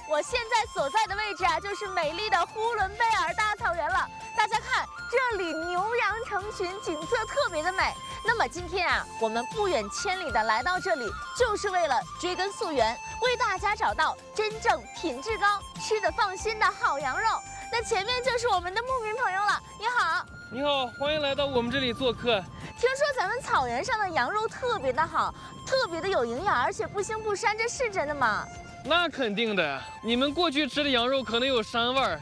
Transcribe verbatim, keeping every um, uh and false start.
我现在所在的位置啊，就是美丽的呼伦贝尔大草原了。大家看，这里牛羊成群，景色特别的美。那么今天啊，我们不远千里的来到这里，就是为了追根溯源，为大家找到真正品质高、吃得放心的好羊肉。那前面就是我们的牧民朋友了，你好。 你好，欢迎来到我们这里做客。 听说咱们草原上的羊肉特别的好，特别的有营养，而且不腥不膻，这是真的吗？ 那肯定的，你们过去吃的羊肉可能有膻味儿，